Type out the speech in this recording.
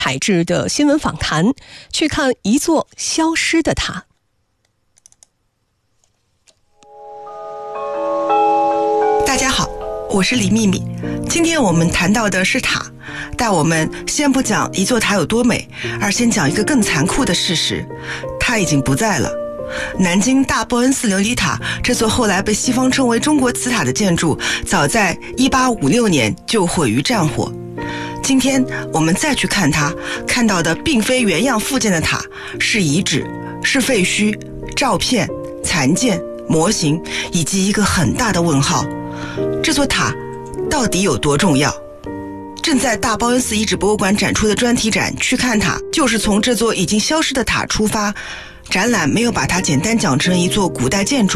采制的新闻访谈，去看一座消失的塔。 大家好，我是李秘密。今天我们谈到的是塔，但我们先不讲一座塔有多美，而先讲一个更残酷的事实：它已经不在了。南京大报恩寺琉璃塔，这座后来被西方称为中国瓷塔的建筑，早在1856年就毁于战火。今天我们再去看它，看到的并非原样复建的塔，是遗址，是废墟、照片、残件、模型，以及一个很大的问号：这座塔到底有多重要？正在大报恩寺遗址博物馆展出的专题展去看塔，就是从这座已经消失的塔出发。展览没有把它简单讲成一座古代建筑，